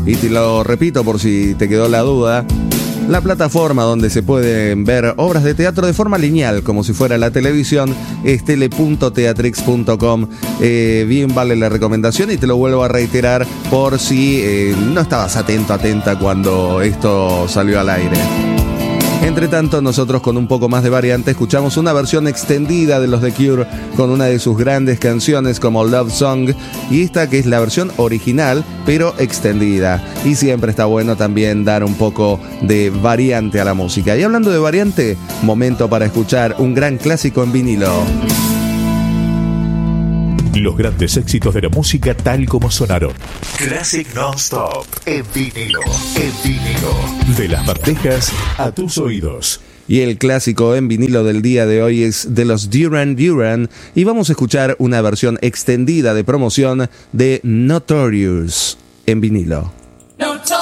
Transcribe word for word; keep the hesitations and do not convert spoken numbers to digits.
Y te lo repito por si te quedó la duda. La plataforma donde se pueden ver obras de teatro de forma lineal, como si fuera la televisión, es tele punto teatrix punto com. Eh, bien vale la recomendación y te lo vuelvo a reiterar por si eh, no estabas atento, atenta cuando esto salió al aire. Entre tanto, nosotros con un poco más de variante escuchamos una versión extendida de los The Cure con una de sus grandes canciones como Love Song, y esta que es la versión original pero extendida. Y siempre está bueno también dar un poco de variante a la música. Y hablando de variante, momento para escuchar un gran clásico en vinilo. Los grandes éxitos de la música tal como sonaron. Classic Non-Stop en vinilo, en vinilo. De las bandejas a tus oídos. Y el clásico en vinilo del día de hoy es de los Duran Duran. Y vamos a escuchar una versión extendida de promoción de Notorious en vinilo.